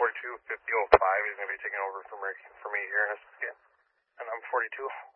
42, 5005. He's going to be taking over for me here in a second. And I'm 42.